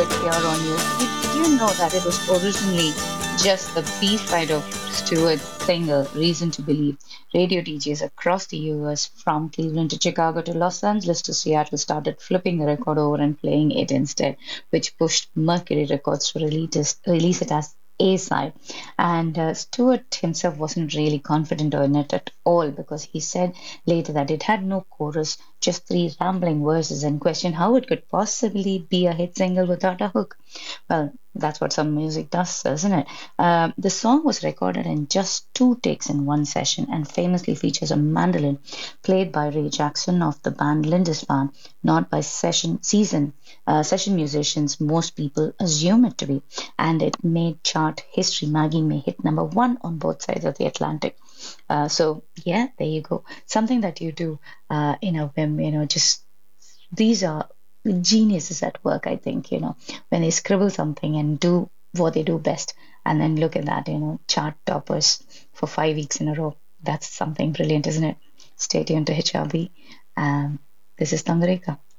it here on you. Did you know that it was originally just the B side of Stuart's single, Reason to Believe? Radio DJs across the US, from Cleveland to Chicago to Los Angeles to Seattle, started flipping the record over and playing it instead, which pushed Mercury Records to release it as A side. And Stewart himself wasn't really confident in it at all because he said later that it had no chorus, just three rambling verses, and questioned how it could possibly be a hit single without a hook. Well, that's what some music does, isn't it? The song was recorded in just two takes in one session and famously features a mandolin played by Ray Jackson of the band Lindisfarne, not by session musicians most people assume it to be. And it made chart history. Maggie May hit number one on both sides of the Atlantic. So yeah, there you go. Something that you do in a whim, just these are geniuses at work, I think, when they scribble something and do what they do best, and then look at that, chart toppers for 5 weeks in a row. That's something brilliant, isn't it? Stay tuned to HRB. This is Tangarika.